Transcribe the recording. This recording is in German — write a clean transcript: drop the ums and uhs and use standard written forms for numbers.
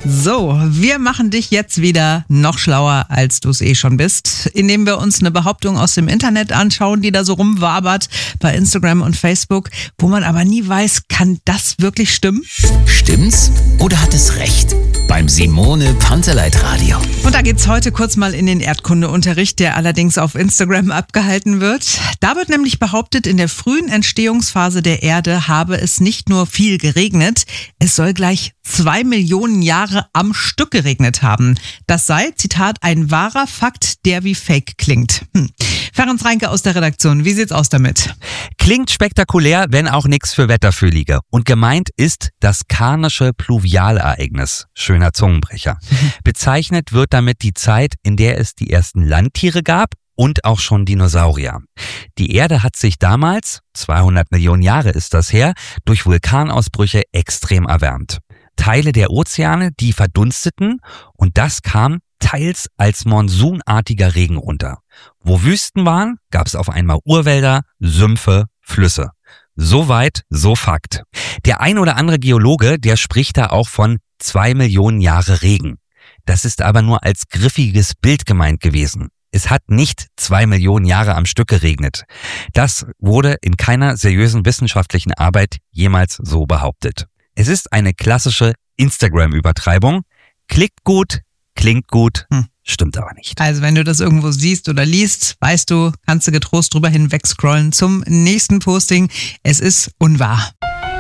So, wir machen dich jetzt wieder noch schlauer, als du es eh schon bist, indem wir uns eine Behauptung aus dem Internet anschauen, die da so rumwabert bei Instagram und Facebook, wo man aber nie weiß, kann das wirklich stimmen? Stimmt's oder hat es recht? Beim Simone Panteleit Radio. Und da geht's heute kurz mal in den Erdkundeunterricht, der allerdings auf Instagram abgehalten wird. Da wird nämlich behauptet, in der frühen Entstehungsphase der Erde habe es nicht nur viel geregnet, es soll gleich 2 Millionen Jahre am Stück geregnet haben. Das sei, Zitat, ein wahrer Fakt, der wie Fake klingt. Ferenc Reinke aus der Redaktion, wie sieht's aus damit? Klingt spektakulär, wenn auch nichts für Wetterfühlige. Und gemeint ist das Karnische Pluvialereignis. Schöner Zungenbrecher. Bezeichnet wird damit die Zeit, in der es die ersten Landtiere gab und auch schon Dinosaurier. Die Erde hat sich damals, 200 Millionen Jahre ist das her, durch Vulkanausbrüche extrem erwärmt. Teile der Ozeane, die verdunsteten und das kam teils als monsunartiger Regen runter. Wo Wüsten waren, gab es auf einmal Urwälder, Sümpfe, Flüsse. Soweit, so Fakt. Der ein oder andere Geologe, der spricht da auch von 2 Millionen Jahre Regen. Das ist aber nur als griffiges Bild gemeint gewesen. Es hat nicht 2 Millionen Jahre am Stück geregnet. Das wurde in keiner seriösen wissenschaftlichen Arbeit jemals so behauptet. Es ist eine klassische Instagram-Übertreibung. Klickt gut, klingt gut, stimmt aber nicht. Also wenn du das irgendwo siehst oder liest, weißt du, kannst du getrost drüber hinweg scrollen zum nächsten Posting. Es ist unwahr.